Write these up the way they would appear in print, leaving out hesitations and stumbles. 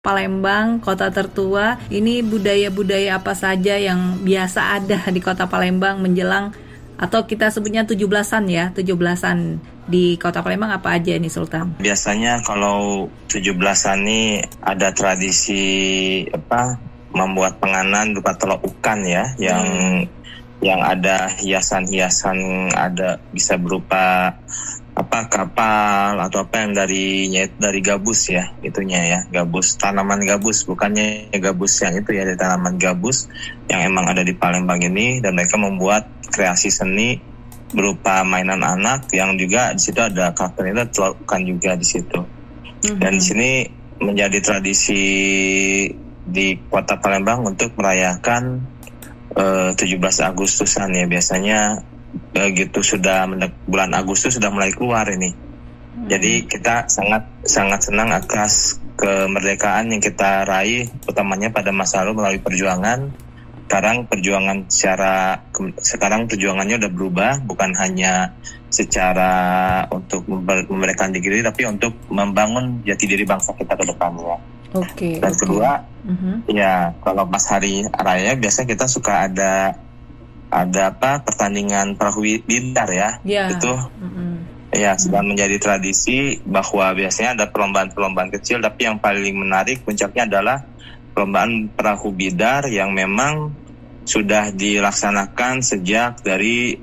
Palembang, kota tertua. Ini budaya-budaya apa saja yang biasa ada di kota Palembang menjelang atau kita sebutnya 17-an ya, 17-an di kota Palembang apa aja nih Sultan? Biasanya kalau 17-an ini ada tradisi membuat penganan berupa telok ukan ya, yang ada hiasan-hiasan, ada bisa berupa kapal atau apa yang dari gabus ya, itunya ya, gabus, tanaman gabus, bukannya gabus yang itu ya, dari tanaman gabus yang emang ada di Palembang ini. Dan mereka membuat kreasi seni berupa mainan anak yang juga di situ ada karakter itu telurkan juga di situ. Dan di sini menjadi tradisi di kota Palembang untuk merayakan 17 Agustusan ya, biasanya begitu sudah bulan Agustus sudah mulai keluar ini. Jadi kita sangat senang atas kemerdekaan yang kita raih, utamanya pada masa lalu melalui perjuangan. Sekarang perjuangannya udah berubah, bukan hanya secara untuk memerdekakan diri, tapi untuk membangun jati diri bangsa kita ke depannya. Dan kedua, ya kalau pas hari raya biasa kita suka ada pertandingan perahu bidar ya. Itu ya sudah menjadi tradisi bahwa biasanya ada perlombaan-perlombaan kecil, tapi yang paling menarik puncaknya adalah perlombaan perahu bidar yang memang sudah dilaksanakan sejak dari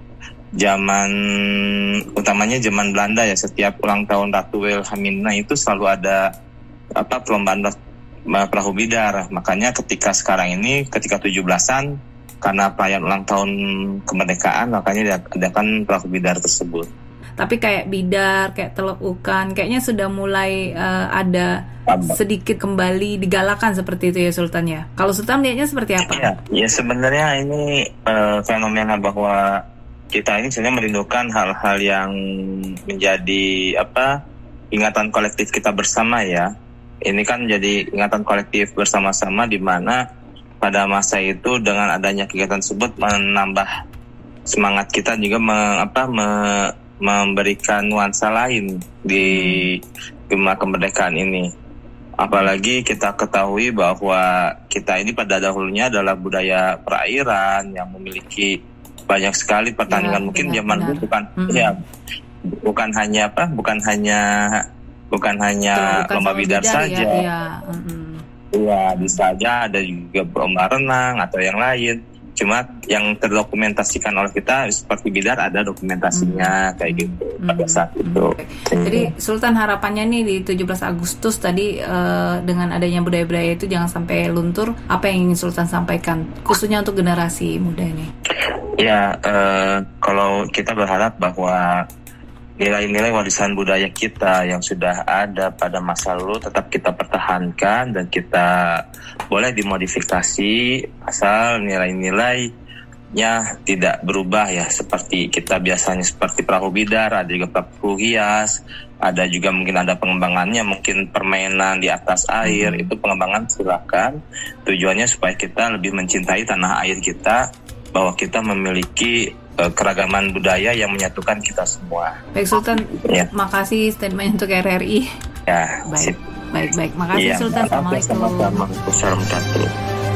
utamanya zaman Belanda ya. Setiap ulang tahun Ratu Wilhelmina itu selalu ada perlombaan perahu bidar. Makanya ketika sekarang ini, ketika 17-an, karena perayaan ulang tahun kemerdekaan, makanya diadakan perahu bidar tersebut. Tapi kayak bidar, kayak teluk ukan, kayaknya sudah mulai ada sedikit kembali digalakan seperti itu ya Sultan ya. Kalau Sultan lihatnya seperti apa? Ya sebenarnya ini fenomena bahwa kita ini sebenarnya merindukan hal-hal yang menjadi ingatan kolektif kita bersama ya. Ini kan jadi ingatan kolektif bersama-sama, di mana pada masa itu dengan adanya kegiatan tersebut menambah semangat kita juga memberikan nuansa lain di Gema Kemerdekaan ini. Apalagi kita ketahui bahwa kita ini pada dahulunya adalah budaya perairan yang memiliki banyak sekali pertandingan. Mungkin zaman dulu bukan hanya lomba bidar saja. Iya, bisa aja ada juga lomba renang atau yang lain. Cuma yang terdokumentasikan oleh kita seperti bidar ada dokumentasinya kayak gitu pada saat itu. Jadi Sultan harapannya nih di 17 Agustus tadi dengan adanya budaya-budaya itu jangan sampai luntur. Apa yang ingin Sultan sampaikan khususnya untuk generasi muda ini? Ya, kalau kita berharap bahwa nilai-nilai warisan budaya kita yang sudah ada pada masa lalu tetap kita pertahankan, dan kita boleh dimodifikasi asal nilai-nilainya tidak berubah ya, seperti kita biasanya seperti perahu bidar, ada juga perahu hias, ada juga mungkin ada pengembangannya, mungkin permainan di atas air, itu pengembangan silakan. Tujuannya supaya kita lebih mencintai tanah air kita, bahwa kita memiliki keragaman budaya yang menyatukan kita semua. Baik Sultan, makasih statement untuk RRI. Ya, baik. Makasih Sultan. Assalamualaikum. Assalamualaikum.